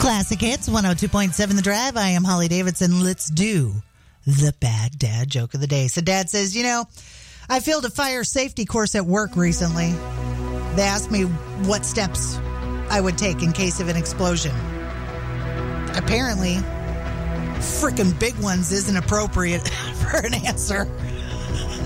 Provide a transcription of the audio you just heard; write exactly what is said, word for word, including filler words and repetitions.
Classic Hits, one oh two point seven The Drive. I am Holly Davidson. Let's do the bad dad joke of the day. So dad says, you know, I failed a fire safety course at work recently. They asked me what steps I would take in case of an explosion. Apparently, frickin' big ones isn't appropriate for an answer.